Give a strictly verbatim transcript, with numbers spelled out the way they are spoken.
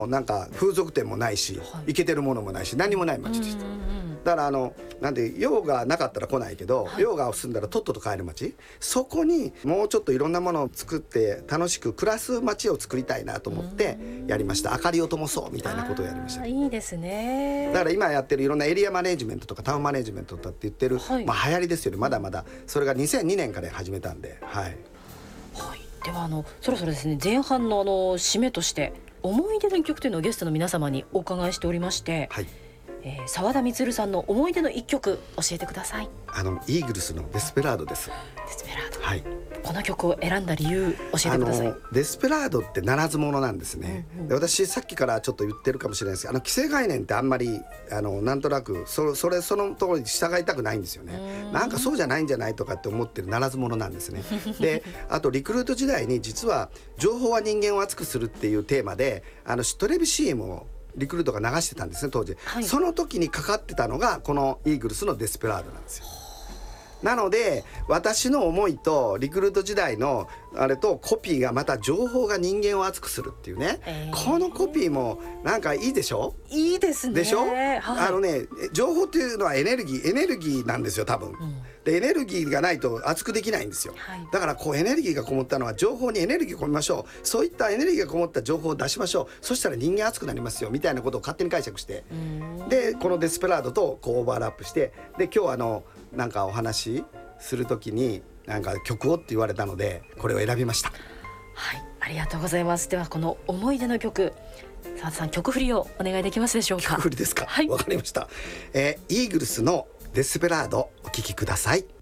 なんか風俗店もないし、はい、イケてるものもないし何もない街でした。だからあのなんで用がなかったら来ないけど、はい、用が済んだらとっとと帰る街、そこにもうちょっといろんなものを作って楽しく暮らす街を作りたいなと思ってやりました。明かりを灯そうみたいなことをやりました。 いいですね。 だから今やってるいろんなエリアマネジメントとかタウンマネジメントとかって言ってる、はい、まあ流行りですよね。まだまだそれがにせんにねんから始めたんで、はい、 はい、ではあのそろそろですね、前半のあの締めとして思い出の一曲というのをゲストの皆様にお伺いしておりまして、はい、えー、澤田充さんの思い出の一曲教えてください。 あのイーグルスのデスペラードです。 デスペラード、 はい、 この曲を選んだ理由教えてください。 あのデスペラードってならず者なんですね、うんうん、で私さっきからちょっと言ってるかもしれないですけど、あの既成概念ってあんまりあのなんとなく そ, それその通りに従いたくないんですよね。んなんかそうじゃないんじゃないとかって思ってるならず者なんですね。であとリクルート時代に実は情報は人間を熱くするっていうテーマであのテレビ シーエム をリクルートが流してたんですね当時、はい、その時にかかってたのがこのイーグルスのデスペラードなんですよ。なので私の思いとリクルート時代のあれとコピーがまた情報が人間を熱くするっていうね、えー、このコピーもなんかいいでしょ。 いいですね。 でしょ、はい、 あのね情報っていうのはエネルギーエネルギーなんですよ多分、うん、でエネルギーがないと熱くできないんですよ、はい、だからこうエネルギーがこもったのは情報にエネルギーを込めましょう。そういったエネルギーがこもった情報を出しましょう。そしたら人間熱くなりますよみたいなことを勝手に解釈して、でこのデスペラードとこうオーバーラップして、で今日あのなんかお話するときになんか曲をって言われたのでこれを選びました。 はい、ありがとうございます。ではこの思い出の曲、澤田さん曲振りをお願いできますでしょうか。 曲振りですか。 はい、 わかりました、えー、イーグルスのデスペラードお聴きください。